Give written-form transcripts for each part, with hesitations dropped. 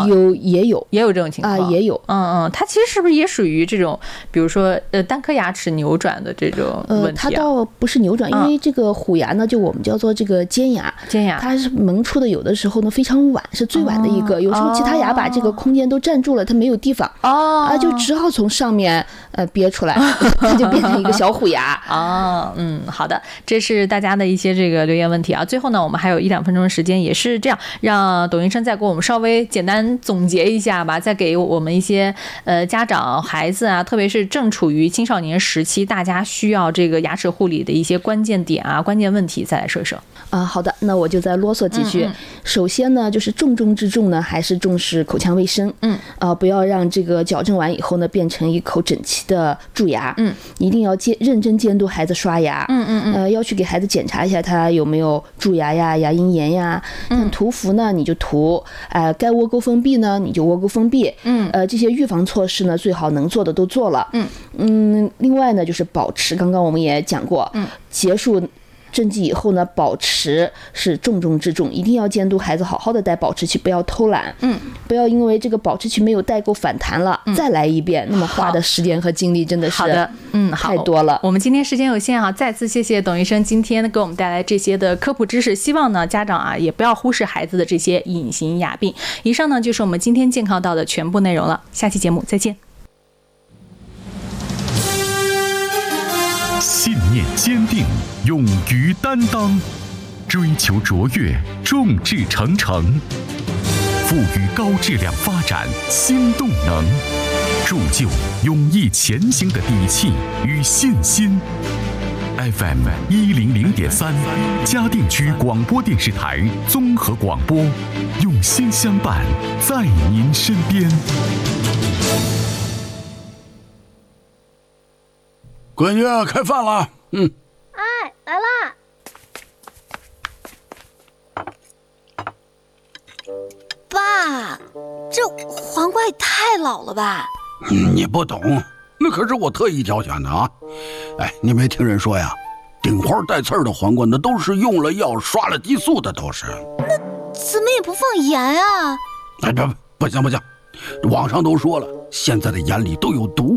也有这种情况也有。 它其实是不是也属于这种，比如说单颗牙齿扭转的这种问题它倒不是扭转，因为这个虎牙呢，就我们叫做这个尖牙，它是萌出的，有的时候呢非常晚，是最晚的一个，有时候其他牙把这个空间都占住了，它没有地方就只好从上面憋出来，它就变成一个小虎牙好的，这是大家的一些这个留言问题啊。最后呢，我们还有1-2分钟的时间，也是这样，让董医生再给我们稍微简单总结一下吧，再给我们一些家长孩子啊，特别是正处于青少年时期，大家需要这个牙齿护理的一些关键点啊、关键问题，再来说一说好的，那我就再啰嗦几句。首先呢，就是重中之重呢，还是重视口腔卫生。不要让这个矫正完以后呢，变成一口整齐的蛀牙。一定要认真监督孩子刷牙。要去给孩子检查一下他有没有蛀牙呀、牙龈炎呀。像涂氟呢，你就涂；该窝沟封闭呢，你就窝沟封闭。这些预防措施呢，最好能做的都做了。另外呢，就是保持，刚刚我们也讲过，结束正畸以后呢，保持是重中之重，一定要监督孩子好好的戴保持器，不要偷懒。不要因为这个保持器没有戴够反弹了，再来一遍，那么花的时间和精力真的是太多了。 我们今天时间有限再次谢谢董医生今天给我们带来这些的科普知识，希望呢家长也不要忽视孩子的这些隐形牙病。以上呢就是我们今天健康到的全部内容了，下期节目再见。 信念坚定，勇于担当，追求卓越，众志成城，赋予高质量发展新动能，铸就勇毅前行的底气与信心。FM 100.3嘉定区广播电视台综合广播，用心相伴，在您身边。 闺女，开饭了。 哎，来啦！爸，这黄瓜也太老了吧？ 你不懂，那可是我特意挑选的啊！哎，你没听人说呀，顶花带刺儿的黄瓜那都是用了药、刷了激素的，都是。 那怎么也不放盐啊？ 哎，不行，网上都说了，现在的盐里都有毒。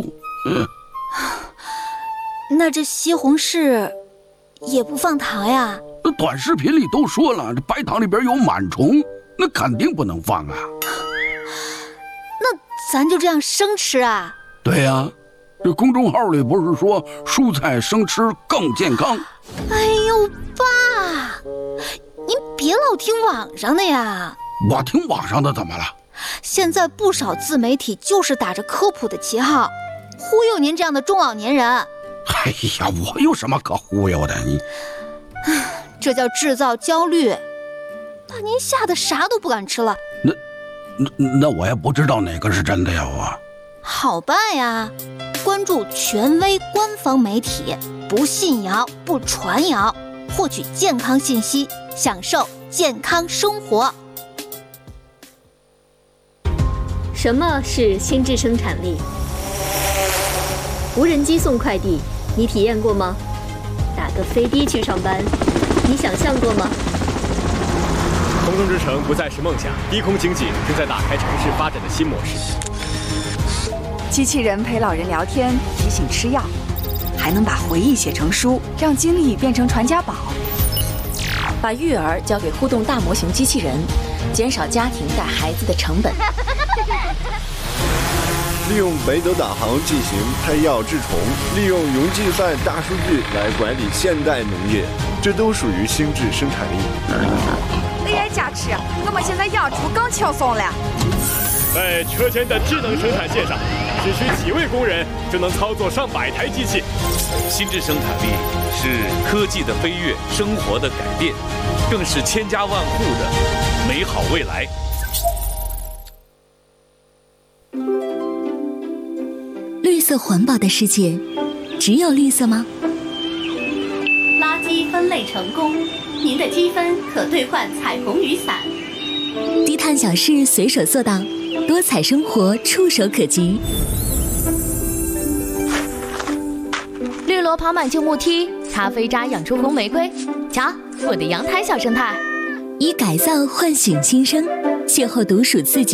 那这西红柿也不放糖呀？ 短视频里都说了，这白糖里边有螨虫，那肯定不能放啊。 那咱就这样生吃啊？ 对呀，这公众号里不是说蔬菜生吃更健康？ 哎呦，爸，您别老听网上的呀。 我听网上的怎么了？ 现在不少自媒体就是打着科普的旗号，忽悠您这样的中老年人。 哎呀，我有什么可忽悠的？你， 这叫制造焦虑，把您吓得啥都不敢吃了。 那我也不知道哪个是真的呀，我。 好办呀，关注权威官方媒体，不信谣不传谣，获取健康信息，享受健康生活。 什么是心智生产力？无人机送快递，你体验过吗？打个飞的去上班，你想象过吗？ 空中之城不再是梦想，低空经济正在打开城市发展的新模式。 机器人陪老人聊天，提醒吃药，还能把回忆写成书，让经历变成传家宝。 把育儿交给互动大模型机器人，减少家庭带孩子的成本。 利用北斗导航进行配药治虫，利用云计算大数据来管理现代农业，这都属于心智生产力。 AI加持，我们现在养猪更轻松了。 在车间的智能生产线上，只需几位工人就能操作上百台机器。 心智生产力是科技的飞跃，生活的改变，更是千家万户的美好未来。 绿色环保的世界，只有绿色吗？ 垃圾分类成功，您的积分可兑换彩虹雨伞。 低碳小事随手做到，多彩生活触手可及。 绿萝跑满旧木梯，咖啡渣养出红玫瑰。瞧，我的阳台小生态。 以改造唤醒新生，邂逅独属自己。